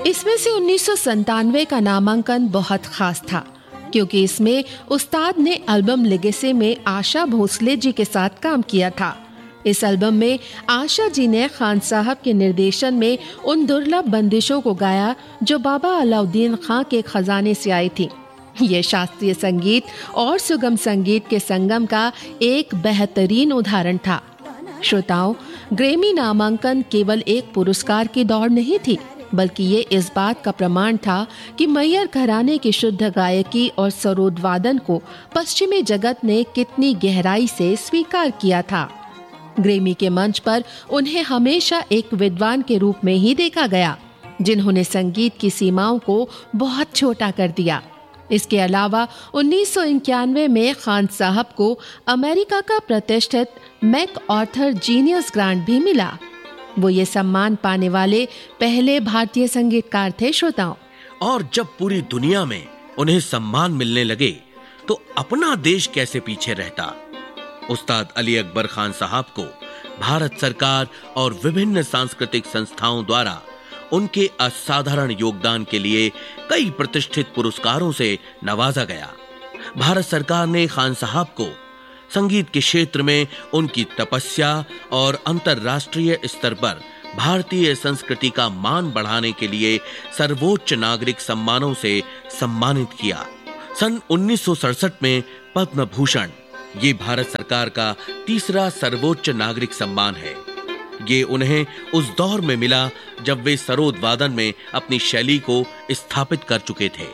इसमें से 1997 का नामांकन बहुत खास था, क्योंकि इसमें उस्ताद ने एल्बम लेगेसी में आशा भोसले जी के साथ काम किया था। इस एल्बम में आशा जी ने खान साहब के निर्देशन में उन दुर्लभ बंदिशों को गाया जो बाबा अलाउद्दीन खां के खजाने से आई थी। ये शास्त्रीय संगीत और सुगम संगीत के संगम का एक बेहतरीन उदाहरण था। श्रोताओं, ग्रैमी नामांकन केवल एक पुरस्कार की दौड़ नहीं थी, बल्कि ये इस बात का प्रमाण था कि मैयर घराने की शुद्ध गायकी और सरोद वादन को पश्चिमी जगत ने कितनी गहराई से स्वीकार किया था। ग्रैमी के मंच पर उन्हें हमेशा एक विद्वान के रूप में ही देखा गया, जिन्होंने संगीत की सीमाओं को बहुत छोटा कर दिया। इसके अलावा 1991 में खान साहब को अमेरिका का प्रतिष्ठित मैक आर्थर जीनियस ग्रांट भी मिला। वो ये सम्मान पाने वाले पहले भारतीय संगीतकार थे। श्रोताओं, और जब पूरी दुनिया में उन्हें सम्मान मिलने लगे तो अपना देश कैसे पीछे रहता। उस्ताद अली अकबर खान साहब को भारत सरकार और विभिन्न सांस्कृतिक संस्थाओं द्वारा उनके असाधारण योगदान के लिए कई प्रतिष्ठित पुरस्कारों से नवाजा गया। भारत सरकार ने खान साहब को संगीत के क्षेत्र में उनकी तपस्या और अंतर्राष्ट्रीय स्तर पर भारतीय संस्कृति का मान बढ़ाने के लिए सर्वोच्च नागरिक सम्मानों से सम्मानित किया। सन 1967 में पद्म भूषण ये भारत सरकार का तीसरा सर्वोच्च नागरिक सम्मान है। ये उन्हें उस दौर में मिला जब वे सरोद वादन में अपनी शैली को स्थापित कर चुके थे।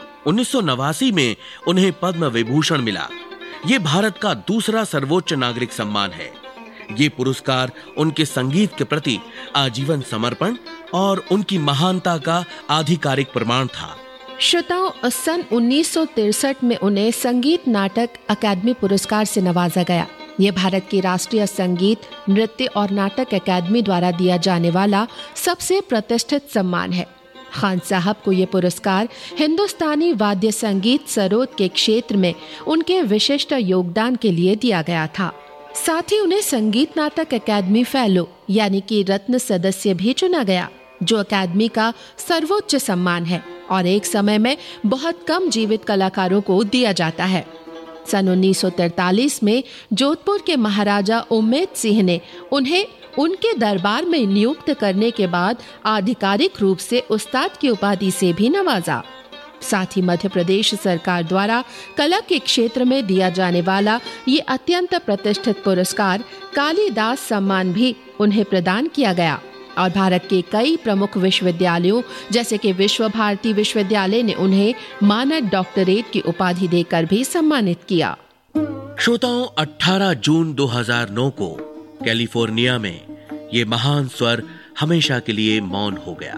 1989 में उन्हें पद्म विभूषण मिला। ये भारत का दूसरा सर्वोच्च नागरिक सम्मान है। ये पुरस्कार उनके संगीत के प्रति आजीवन समर्पण और उनकी महानता का आधिकारिक प्रमाण था। श्रोताओं, सन 1963 में उन्हें संगीत नाटक अकादमी पुरस्कार से नवाजा गया। ये भारत की राष्ट्रीय संगीत, नृत्य और नाटक अकादमी द्वारा दिया जाने वाला सबसे प्रतिष्ठित सम्मान है। खान साहब को ये पुरस्कार हिंदुस्तानी वाद्य संगीत सरोद के क्षेत्र में उनके विशिष्ट योगदान के लिए दिया गया था। साथ ही उन्हें संगीत नाटक अकादमी फेलो यानी कि रत्न सदस्य भी चुना गया, जो अकादमी का सर्वोच्च सम्मान है और एक समय में बहुत कम जीवित कलाकारों को दिया जाता है। सन 1943 में जोधपुर के महाराजा उम्मेद सिंह ने उन्हें उनके दरबार में नियुक्त करने के बाद आधिकारिक रूप से उस्ताद की उपाधि से भी नवाजा। साथ ही मध्य प्रदेश सरकार द्वारा कला के क्षेत्र में दिया जाने वाला ये अत्यंत प्रतिष्ठित पुरस्कार कालिदास सम्मान भी उन्हें प्रदान किया गया और भारत के कई प्रमुख विश्वविद्यालयों जैसे कि विश्व भारती विश्वविद्यालय ने उन्हें मानद डॉक्टरेट की उपाधि देकर भी सम्मानित किया। श्रोताओं, 18 जून 2009 को कैलिफोर्निया में ये महान स्वर हमेशा के लिए मौन हो गया।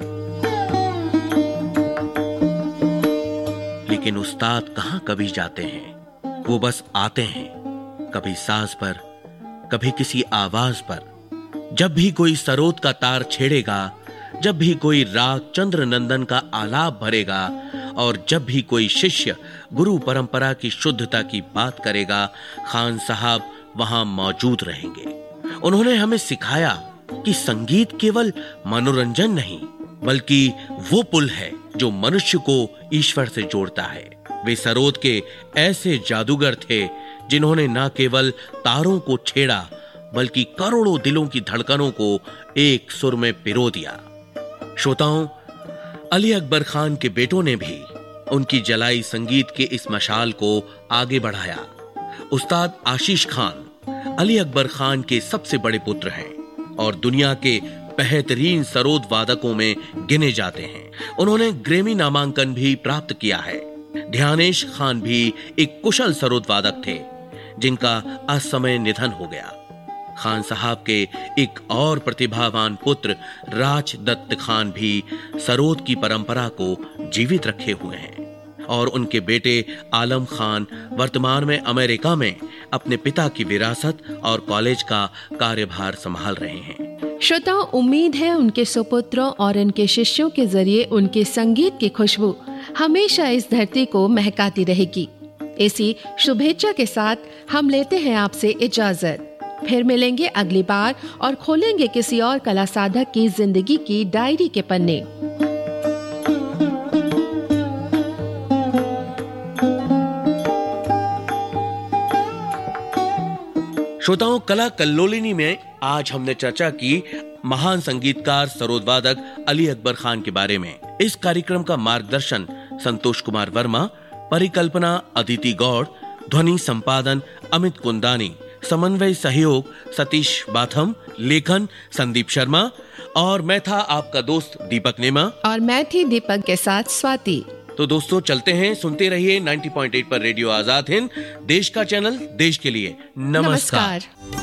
लेकिन उस्ताद कहां कभी जाते हैं, वो बस आते हैं, कभी सांस पर, कभी किसी आवाज पर। जब भी कोई सरोद का तार छेड़ेगा, जब भी कोई राग चंद्र नंदन का आलाप भरेगा और जब भी कोई शिष्य गुरु परंपरा की शुद्धता की बात करेगा, खान साहब वहां मौजूद रहेंगे। उन्होंने हमें सिखाया कि संगीत केवल मनोरंजन नहीं, बल्कि वो पुल है जो मनुष्य को ईश्वर से जोड़ता है। वे सरोद के ऐसे जादूगर थे जिन्होंने न केवल तारों को छेड़ा, बल्कि करोड़ों दिलों की धड़कनों को एक सुर में पिरो दिया। श्रोताओं, अली अकबर खान के बेटों ने भी उनकी जलाई संगीत के इस मशाल को आगे बढ़ाया। उस्ताद आशीष खान अली अकबर खान के सबसे बड़े पुत्र हैं और दुनिया के बेहतरीन सरोद वादकों में गिने जाते हैं। उन्होंने ग्रैमी नामांकन भी प्राप्त किया है। ध्यानेश खान भी एक कुशल सरोद वादक थे, जिनका असमय निधन हो गया। खान साहब के एक और प्रतिभावान पुत्र राज दत्त खान भी सरोद की परंपरा को जीवित रखे हुए हैं और उनके बेटे आलम खान वर्तमान में अमेरिका में अपने पिता की विरासत और कॉलेज का कार्यभार संभाल रहे हैं। श्रोताओं, उम्मीद है उनके सुपुत्रों और उनके शिष्यों के जरिए उनके संगीत की खुशबू हमेशा इस धरती को महकाती रहेगी। इसी शुभेच्छा के साथ हम लेते हैं आपसे इजाजत। फिर मिलेंगे अगली बार और खोलेंगे किसी और कला साधक की जिंदगी की डायरी के पन्ने। श्रोताओं, कला कल्लोलिनी में आज हमने चर्चा की महान संगीतकार सरोदवादक अली अकबर खान के बारे में। इस कार्यक्रम का मार्गदर्शन संतोष कुमार वर्मा, परिकल्पना अदिति गौड़, ध्वनि संपादन अमित कुंदानी, समन्वय सहयोग सतीश बाथम, लेखन संदीप शर्मा और मैं था आपका दोस्त दीपक नेमा और मैं थी दीपक के साथ स्वाति। तो दोस्तों चलते हैं, सुनते रहिए 90.8 पर रेडियो आजाद हिंद, देश का चैनल देश के लिए। नमस्कार।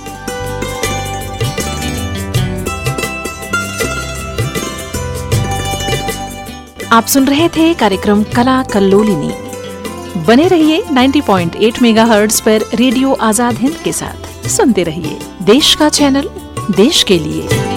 आप सुन रहे थे कार्यक्रम कला कल्लोलिनी। बने रहिए 90.8 मेगाहर्ट्ज पर रेडियो आजाद हिंद के साथ। सुनते रहिए, देश का चैनल देश के लिए।